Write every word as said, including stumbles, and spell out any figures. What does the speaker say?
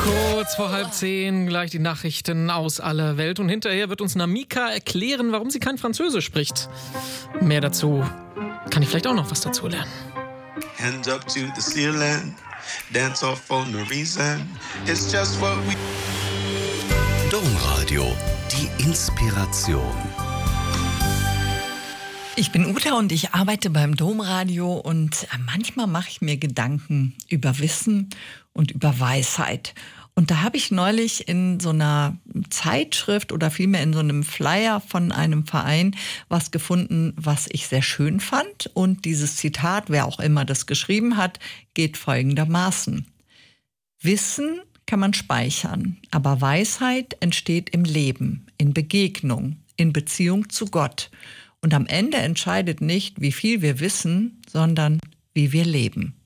Kurz vor halb zehn, gleich die Nachrichten aus aller Welt. Und hinterher wird uns Namika erklären, warum sie kein Französisch spricht. Mehr dazu. Kann ich vielleicht auch noch was dazu lernen. Hands up to the ceiling, dance off for no reason. It's just what we... Domradio, die Inspiration. Ich bin Uta und ich arbeite beim Domradio und manchmal mache ich mir Gedanken über Wissen und über Weisheit. Und da habe ich neulich in so einer Zeitschrift oder vielmehr in so einem Flyer von einem Verein was gefunden, was ich sehr schön fand. Und dieses Zitat, wer auch immer das geschrieben hat, geht folgendermaßen: Wissen kann man speichern, aber Weisheit entsteht im Leben, in Begegnung, in Beziehung zu Gott. Und am Ende entscheidet nicht, wie viel wir wissen, sondern wie wir leben.